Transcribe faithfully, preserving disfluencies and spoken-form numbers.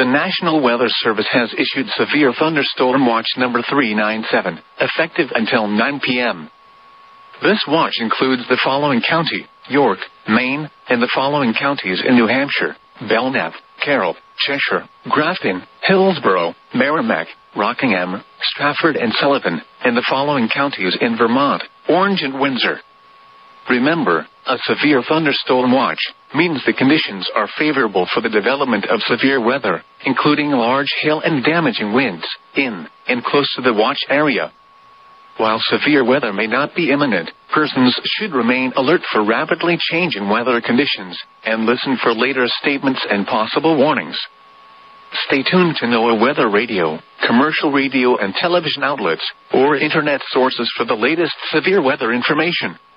The National Weather Service has issued Severe Thunderstorm Watch number three ninety-seven, effective until nine p.m. This watch includes the following county: York, Maine, and the following counties in New Hampshire: Belknap, Carroll, Cheshire, Grafton, Hillsborough, Merrimack, Rockingham, Stratford and Sullivan, and the following counties in Vermont: Orange and Windsor. Remember, a severe thunderstorm watch means the conditions are favorable for the development of severe weather, including large hail and damaging winds, in and close to the watch area. While severe weather may not be imminent, persons should remain alert for rapidly changing weather conditions and listen for later statements and possible warnings. Stay tuned to NOAA Weather Radio, commercial radio and television outlets, or internet sources for the latest severe weather information.